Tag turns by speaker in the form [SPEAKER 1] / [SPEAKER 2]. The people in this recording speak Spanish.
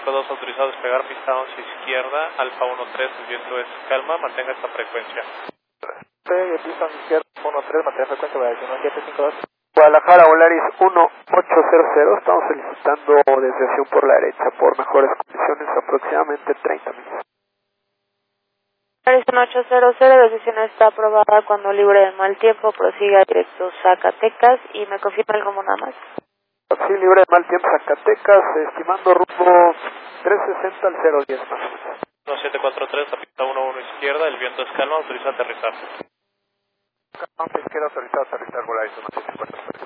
[SPEAKER 1] 2, autorizado a despegar pista 11 izquierda, Alfa 13, el viento es calma, mantenga esta frecuencia.
[SPEAKER 2] Pista 11 izquierda, 13, mantenga frecuencia, variación 1752. Guadalajara, Volaris 1800, estamos solicitando desviación por la derecha por mejores condiciones, aproximadamente 30 minutos.
[SPEAKER 3] Volaris 1800, decisión está aprobada cuando libre de mal tiempo, prosiga directo Zacatecas y me confirma el rumbo nada más.
[SPEAKER 2] Sí, libre de mal tiempo Zacatecas, estimando rumbo 360 al 010 más o menos.
[SPEAKER 1] 1743, a pista 11 izquierda, el viento es calma, autoriza a aterrizar.
[SPEAKER 2] Calma izquierda, autorizado a aterrizar, Volaris 1743.